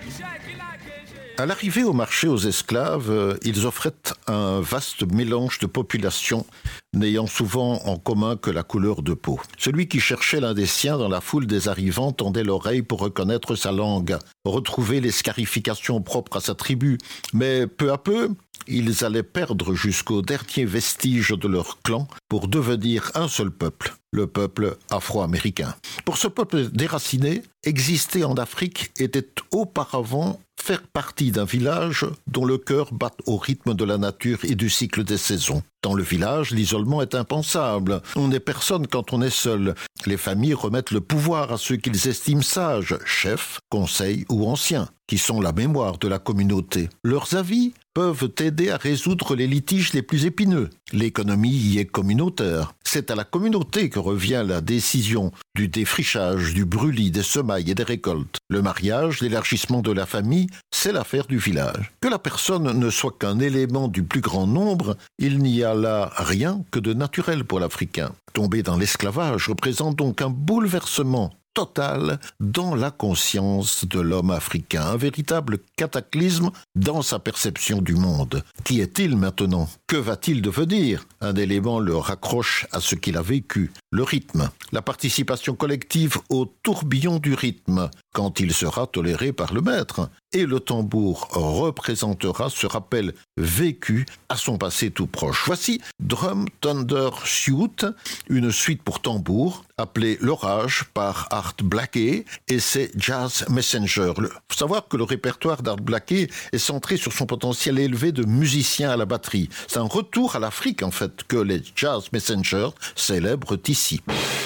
À l'arrivée au marché aux esclaves, ils offraient un vaste mélange de populations n'ayant souvent en commun que la couleur de peau. Celui qui cherchait l'un des siens dans la foule des arrivants tendait l'oreille pour reconnaître sa langue, retrouver les scarifications propres à sa tribu. Mais peu à peu, ils allaient perdre jusqu'aux derniers vestiges de leur clan pour devenir un seul peuple, le peuple afro-américain. Pour ce peuple déraciné, exister en Afrique était auparavant faire partie d'un village dont le cœur bat au rythme de la nature et du cycle des saisons. Dans le village, l'isolement est impensable. On n'est personne quand on est seul. Les familles remettent le pouvoir à ceux qu'ils estiment sages, chefs, conseils ou anciens, qui sont la mémoire de la communauté. Leurs avis peuvent aider à résoudre les litiges les plus épineux. L'économie y est communautaire. C'est à la communauté que revient la décision du défrichage, du brûlis, des semailles et des récoltes. Le mariage, l'élargissement de la famille, c'est l'affaire du village. Que la personne ne soit qu'un élément du plus grand nombre, il n'y a là rien que de naturel pour l'Africain. Tomber dans l'esclavage représente donc un bouleversement total dans la conscience de l'homme africain, un véritable cataclysme dans sa perception du monde. Qui est-il maintenant? Que va-t-il devenir? Un élément le raccroche à ce qu'il a vécu, le rythme, la participation collective au tourbillon du rythme, quand il sera toléré par le maître. Et le tambour représentera ce rappel vécu à son passé tout proche. Voici Drum Thunder Suite, une suite pour tambour, appelée L'Orage par Art Blakey, et c'est Jazz Messenger. Il faut savoir que le répertoire d'Art Blakey est centré sur son potentiel élevé de musicien à la batterie. C'est un retour à l'Afrique, en fait, que les Jazz Messengers célèbrent ici.